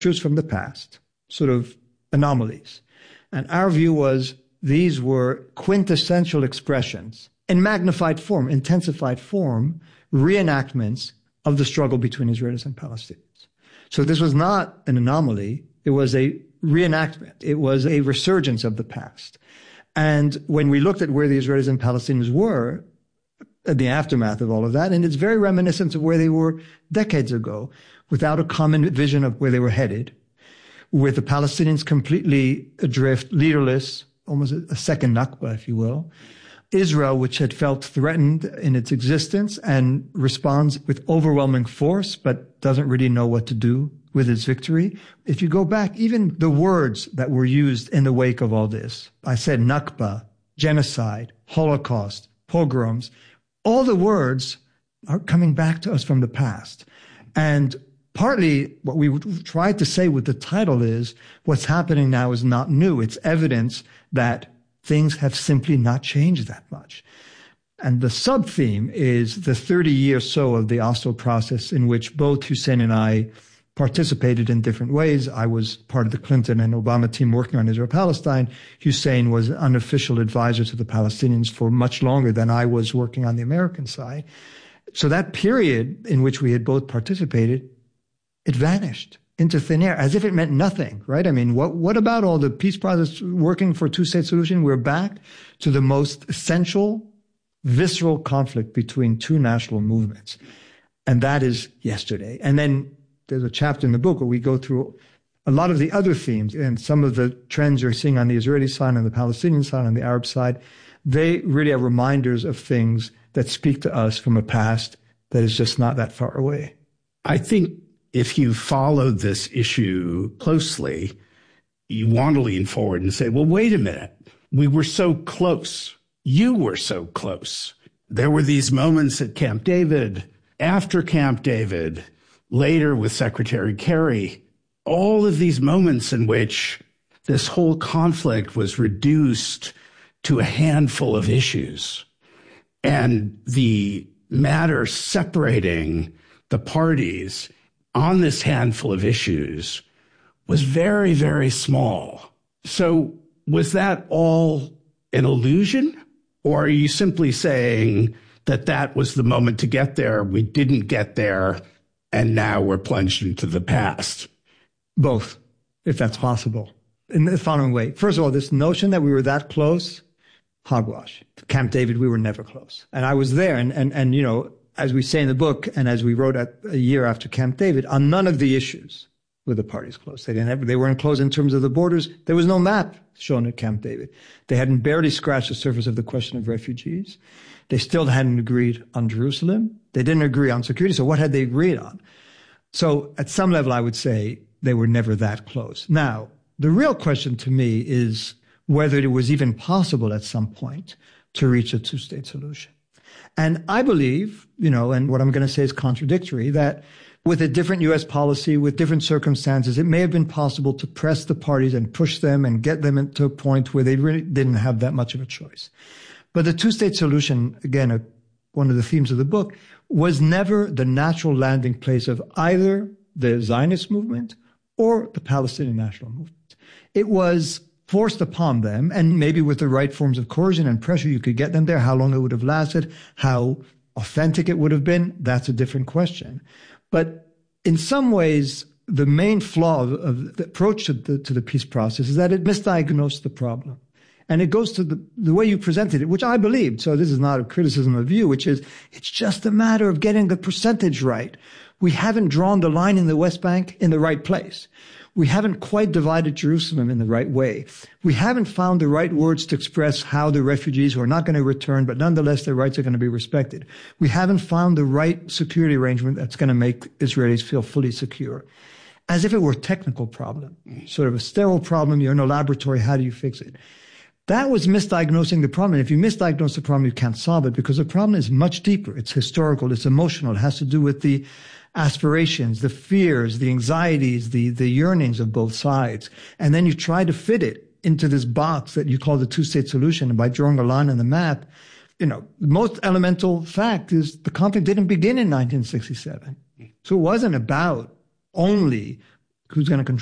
truths from the past, sort of anomalies. And our view was these were quintessential expressions in magnified form, intensified form, reenactments of the struggle between Israelis and Palestinians. So this was not an anomaly. It was a reenactment. It was a resurgence of the past. And when we looked at where the Israelis and Palestinians were, the aftermath of all of that, and it's very reminiscent of where they were decades ago, without a common vision of where they were headed, with the Palestinians completely adrift, leaderless, almost a second Nakba, if you will. Israel, which had felt threatened in its existence and responds with overwhelming force, but doesn't really know what to do with its victory. If you go back, even the words that were used in the wake of all this, I said Nakba, genocide, Holocaust, pogroms, all the words are coming back to us from the past. And partly what we tried to say with the title is what's happening now is not new. It's evidence that things have simply not changed that much. And the sub-theme is the 30 years or so of the Oslo process in which both Hussein and I participated in different ways. I was part of the Clinton and Obama team working on Israel-Palestine. Hussein was an unofficial advisor to the Palestinians for much longer than I was working on the American side. So that period in which we had both participated, it vanished into thin air as if it meant nothing, right? I mean, what about all the peace process working for a two-state solution? We're back to the most essential, visceral conflict between two national movements. And that is yesterday. And then there's a chapter in the book where we go through a lot of the other themes and some of the trends you're seeing on the Israeli side, on the Palestinian side, on the Arab side. They really are reminders of things that speak to us from a past that is just not that far away. I think if you follow this issue closely, you want to lean forward and say, well, wait a minute. We were so close. You were so close. There were these moments at Camp David, after Camp David, later with Secretary Kerry, all of these moments in which this whole conflict was reduced to a handful of issues. And the matter separating the parties on this handful of issues was very, very small. So was that all an illusion? Or are you simply saying that that was the moment to get there, we didn't get there, and now we're plunged into the past? Both, if that's possible. In the following way. First of all, this notion that we were that close, hogwash. Camp David, we were never close. And I was there, and you know, as we say in the book, and as we wrote a year after Camp David, on none of the issues were the parties close. They weren't close in terms of the borders. There was no map shown at Camp David. They hadn't barely scratched the surface of the question of refugees. They still hadn't agreed on Jerusalem. They didn't agree on security. So what had they agreed on? So at some level, I would say they were never that close. Now, the real question to me is whether it was even possible at some point to reach a two-state solution. And I believe, you know, and what I'm going to say is contradictory, that with a different U.S. policy, with different circumstances, it may have been possible to press the parties and push them and get them into a point where they really didn't have that much of a choice. But the two-state solution, again, one of the themes of the book, was never the natural landing place of either the Zionist movement or the Palestinian national movement. It was forced upon them, and maybe with the right forms of coercion and pressure, you could get them there. How long it would have lasted, how authentic it would have been, that's a different question. But in some ways, the main flaw of the approach to the peace process is that it misdiagnosed the problem. And it goes to the way you presented it, which I believed. So this is not a criticism of you, which is it's just a matter of getting the percentage right. We haven't drawn the line in the West Bank in the right place. We haven't quite divided Jerusalem in the right way. We haven't found the right words to express how the refugees who are not going to return, but nonetheless their rights are going to be respected. We haven't found the right security arrangement that's going to make Israelis feel fully secure. As if it were a technical problem, sort of a sterile problem. You're in a laboratory. How do you fix it? That was misdiagnosing the problem. And if you misdiagnose the problem, you can't solve it because the problem is much deeper. It's historical. It's emotional. It has to do with the aspirations, the fears, the anxieties, the yearnings of both sides. And then you try to fit it into this box that you call the two-state solution. And by drawing a line on the map, you know, the most elemental fact is the conflict didn't begin in 1967. So it wasn't about only Who's going to control